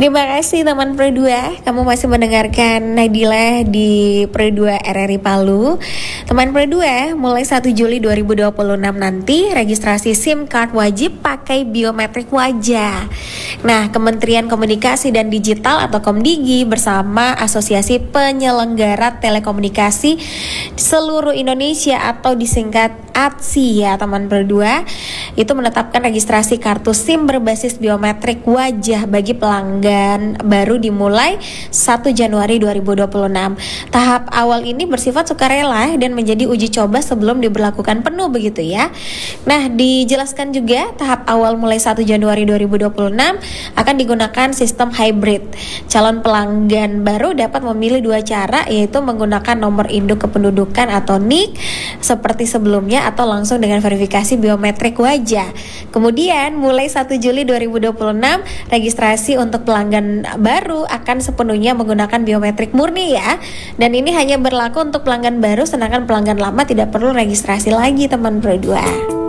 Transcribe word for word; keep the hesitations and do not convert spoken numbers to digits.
Terima kasih teman Pro dua. Kamu masih mendengarkan Nadila di Pro dua R R I Palu. Teman Pro dua, mulai satu Juli dua ribu dua puluh enam nanti registrasi SIM card wajib pakai biometrik wajah. Nah, Kementerian Komunikasi dan Digital atau Komdigi bersama Asosiasi Penyelenggara Telekomunikasi Seluruh Indonesia atau disingkat A T S I ya teman Pro dua, itu menetapkan registrasi kartu SIM berbasis biometrik wajah bagi pelanggan baru dimulai satu Januari dua ribu dua puluh enam. Tahap awal ini bersifat sukarela dan menjadi uji coba sebelum diberlakukan penuh begitu ya. Nah, dijelaskan juga tahap awal mulai satu Januari dua ribu dua puluh enam akan digunakan sistem hybrid. Calon pelanggan baru dapat memilih dua cara, yaitu menggunakan nomor induk kependudukan atau N I K seperti sebelumnya atau langsung dengan verifikasi biometrik wajah. Kemudian mulai satu Juli dua ribu dua puluh enam registrasi untuk pelanggan baru akan sepenuhnya menggunakan biometrik murni ya. Dan ini hanya berlaku untuk pelanggan baru, sedangkan pelanggan lama tidak perlu registrasi lagi teman Pro dua.